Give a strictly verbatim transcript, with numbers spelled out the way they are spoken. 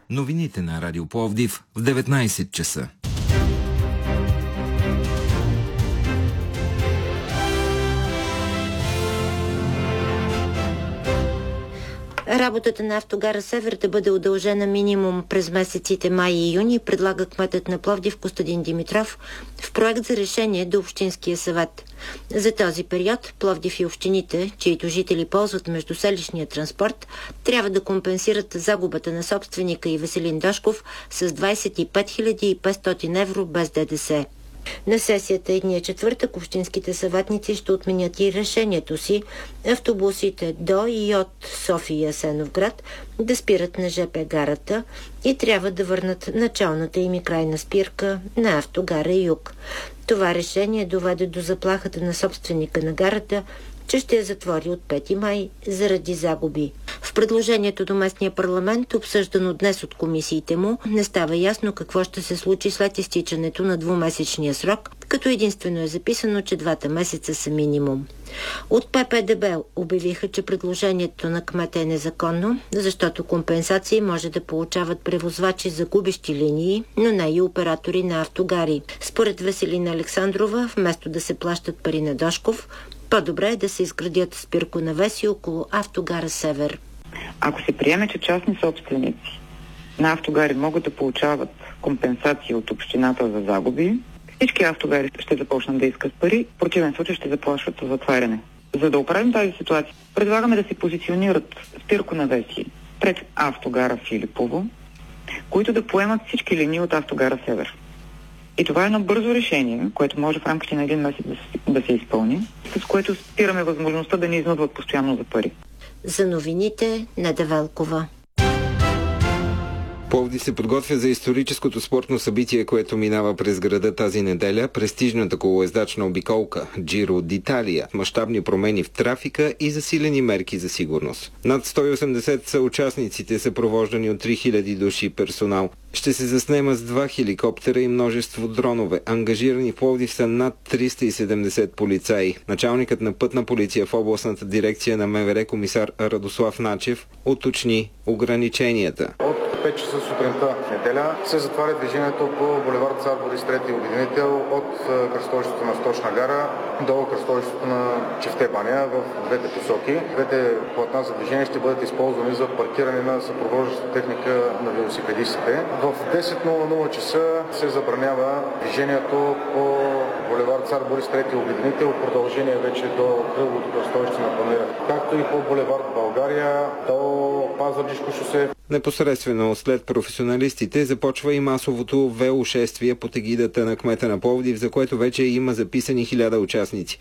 Новините на Радио Пловдив в деветнайсет часа. Работата на автогара Север да бъде удължена минимум през месеците май и юни, предлага кметът на Пловдив Костадин Димитров в проект за решение до Общинския съвет. За този период Пловдив и общините, чието жители ползват междуселищния транспорт, трябва да компенсират загубата на собственика и Веселин Дашков с двайсет и пет хиляди и петстотин евро без ДДС. На сесията едния четвъртък общинските съветници ще отменят и решението си автобусите до и от София и Асеновград да спират на ЖП гарата и трябва да върнат началната им и крайна спирка на автогара Юг. Това решение доведе до заплахата на собственика на гарата, че ще я затвори от пети май заради загуби. В предложението до местния парламент, обсъждано днес от комисиите му, не става ясно какво ще се случи след изтичането на двумесечния срок, като единствено е записано, че двата месеца са минимум. От П П Д Б обявиха, че предложението на кмета е незаконно, защото компенсации може да получават превозвачи за губещи линии, но не и оператори на автогари. Според Веселина Александрова, вместо да се плащат пари на Дашков, по-добре е да се изградят спирконавеси около автогара Север. Ако се приеме, че частни собственици на автогари могат да получават компенсации от общината за загуби, всички автогари ще започнат да искат пари, в противен случай ще заплашват за затваряне. За да оправим тази ситуация, предлагаме да се позиционират спирконавеси пред автогара Филипово, които да поемат всички линии от автогара Север. И това е едно бързо решение, което може в рамките на един месец да се, да се изпълни, с което спираме възможността да ни изнудват постоянно за пари. За новините Неда Велкова. Пловдив се подготвя за историческото спортно събитие, което минава през града тази неделя, престижната колоездачна обиколка Джиро д'Италия, мащабни промени в трафика и засилени мерки за сигурност. Над сто и осемдесет са участниците, съпровождани от три хиляди души персонал. Ще се заснема с два хеликоптера и множество дронове. Ангажирани в Пловдив са над триста и седемдесет полицаи. Началникът на пътна полиция в областната дирекция на М В Р комисар Радослав Начев уточни ограниченията. От пет часа сутринта в неделя се затваря движението по булевард Цар Борис трети обединител от кръстовището на Сточна гара до кръстовището на Чифте баня в двете посоки. Двете платна за движение ще бъдат използвани за паркиране на съпровождаща техника на велосипедистите. В десет часа се забранява движението по булевард Цар Борис трети обединител, продължение вече до кръговото кръстовище на Панера, както и по булевард България до Пазарджишко шосе. Непосредствено след професионалистите започва и масовото велошествие под егидата на кмета на Пловдив, за което вече има записани хиляда участници.